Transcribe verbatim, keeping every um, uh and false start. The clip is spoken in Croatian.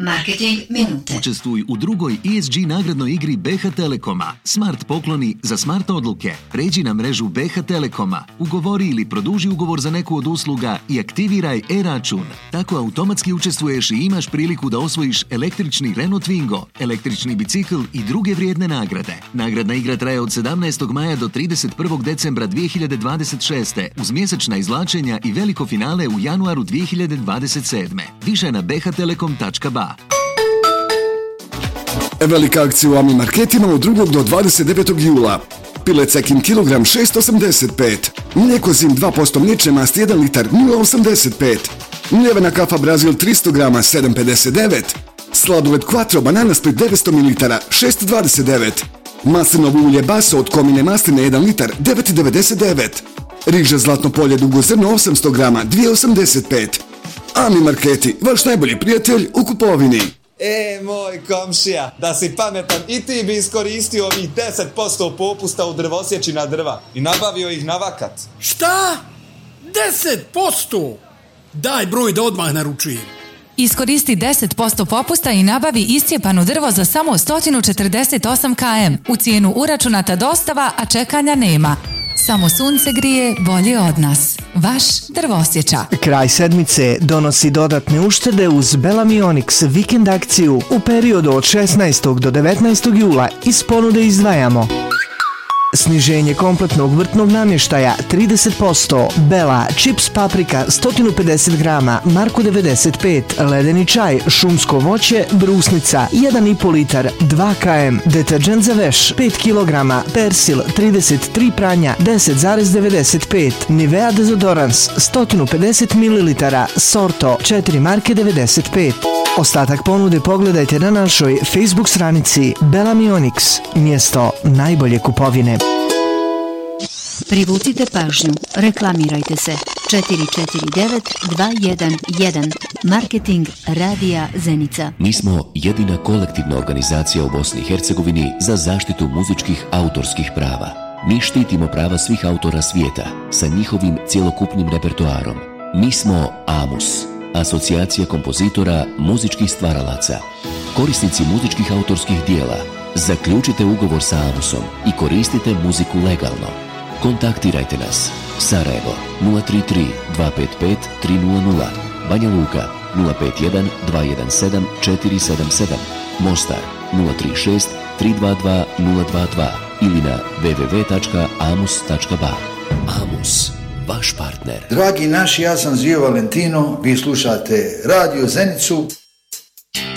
Marketing minute. Učestvuj u drugoj E S G nagradnoj igri B H Telekoma. Smart pokloni za smart odluke. Pređi na mrežu B H Telekoma, ugovori ili produži ugovor za neku od usluga i aktiviraj e-račun. Tako automatski učestvuješ i imaš priliku da osvojiš električni Renault Twingo, električni bicikl i druge vrijedne nagrade. Nagradna igra traje od sedamnaestog maja do trideset prvog decembra dvije hiljade dvadeset šeste uz mjesečna izvlačenja i veliko finale u januaru dvije hiljade dvadeset sedme. Više na b h telekom tačka b a. Velika akcija u Ami marketima od drugog do dvadeset devetog jula. Pilet Cekin kilogram šest osamdeset pet. Mlijeko Zim dva posto mliječne masti jedan litar nula osamdeset pet. Mljevena kafa Brazil tristo grama sedam pedeset devet. Sladoled Quattro banana split devetsto mililitara šest dvadeset devet. Maslinovo ulje Baso od komine masline jedan litar devet devedeset devet. Riža Zlatno polje dugo zrno osamsto grama dvije osamdeset pet. Ami marketi, vaš najbolji prijatelj u kupovini. E, moj komšija, da si pametan i ti bi iskoristio ovih deset posto popusta u drvosjeći na drva i nabavio ih na vakat. Šta? deset posto? Daj broj da odmah naručujem. Iskoristi deset posto popusta i nabavi iscijepano drvo za samo sto četrdeset osam kilometara u cijenu uračunata dostava, a čekanja nema. Samo sunce grije bolje od nas. Vaš Drvosječa. Kraj sedmice donosi dodatne uštede uz Bellamy Onyx vikend akciju u periodu od šesnaestog do devetnaestog jula. Iz ponude izdvajamo sniženje kompletnog vrtnog namještaja trideset posto, Bela čips paprika sto pedeset grama Marko devedeset pet, ledeni čaj, šumsko voće, brusnica jedan i po litar dva kilometra, deterđent za veš pet kilograma, Persil trideset tri pranja deset zarez devedeset pet, Nivea dezodorans sto pedeset mililitara Sorto četiri marke devedeset pet. Ostatak ponude pogledajte na našoj Facebook stranici Bellamy Onyx, mjesto najbolje kupovine. Privucite pažnju, reklamirajte se. četiri četiri devet dva jedan jedan. Marketing Radija Zenica. Mi smo jedina kolektivna organizacija u Bosni i Hercegovini za zaštitu muzičkih autorskih prava. Mi štitimo prava svih autora svijeta sa njihovim cjelokupnim repertoarom. Mi smo AMUS, Asocijacija kompozitora muzičkih stvaralaca. Korisnici muzičkih autorskih dijela, zaključite ugovor sa AMUSom i koristite muziku legalno. Kontaktirajte nas. Sarajevo nula tri tri dva pet pet tri nula nula, Banja Luka nula pet jedan dva jedan sedam četiri sedam sedam, Mostar nula tri šest tri dva dva nula dva dva ili na w w w tačka amus tačka b a. AMUS, vaš partner. Dragi naši, ja sam Zio Valentino, vi slušate Radio Zenicu.